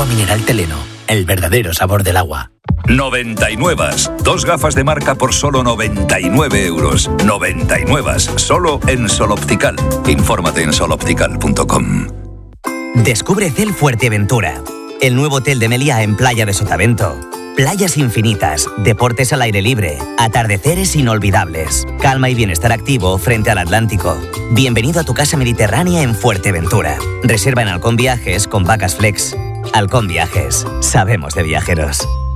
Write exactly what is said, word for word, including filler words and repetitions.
mineral Teleno, el verdadero sabor del agua. noventa y nueve. Dos gafas de marca por solo noventa y nueve euros. noventa y nueve. Solo en Sol Optical. Infórmate en sol optical punto com. Descubre Cel Fuerteventura, el nuevo hotel de Meliá en Playa de Sotavento. Playas infinitas, deportes al aire libre, atardeceres inolvidables, calma y bienestar activo frente al Atlántico. Bienvenido a tu casa mediterránea en Fuerteventura. Reserva en Halcón Viajes con Vacas Flex. Halcón Viajes, sabemos de viajeros.